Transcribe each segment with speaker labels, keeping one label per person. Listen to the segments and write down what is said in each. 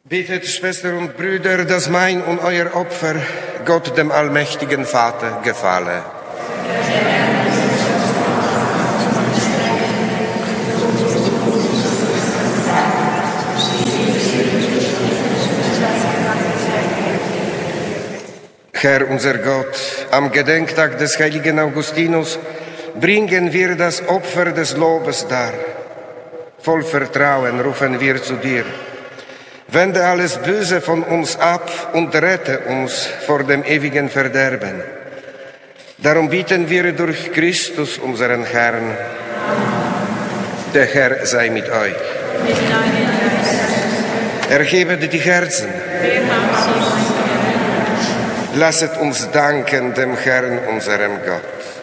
Speaker 1: Betet, Schwestern und Brüder, dass mein und euer Opfer Gott, dem allmächtigen Vater, gefalle. Herr unser Gott, am Gedenktag des heiligen Augustinus bringen wir das Opfer des Lobes dar. Voll Vertrauen rufen wir zu dir. Wende alles Böse von uns ab und rette uns vor dem ewigen Verderben. Darum bitten wir durch Christus, unseren Herrn. Der Herr sei mit euch. Erhebet die Herzen. Lasset uns danken dem Herrn, unserem Gott.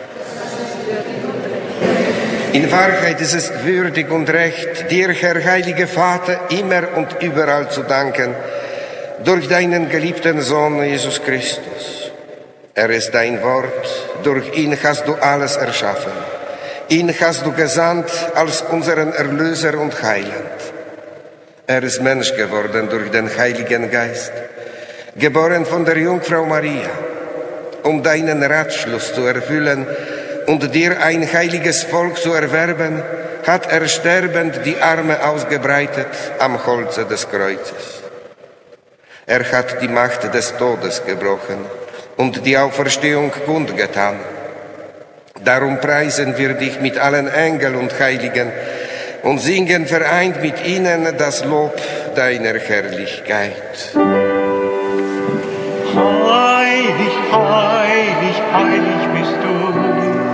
Speaker 1: In Wahrheit ist es würdig und recht, dir, Herr, heiliger Vater, immer und überall zu danken, durch deinen geliebten Sohn Jesus Christus. Er ist dein Wort, durch ihn hast du alles erschaffen. Ihn hast du gesandt als unseren Erlöser und Heiland. Er ist Mensch geworden durch den Heiligen Geist, geboren von der Jungfrau Maria, um deinen Ratschluss zu erfüllen und dir ein heiliges Volk zu erwerben, hat er sterbend die Arme ausgebreitet am Holze des Kreuzes. Er hat die Macht des Todes gebrochen und die Auferstehung kundgetan. Darum preisen wir dich mit allen Engeln und Heiligen und singen vereint mit ihnen das Lob deiner Herrlichkeit.
Speaker 2: Heilig, heilig, heilig bist du.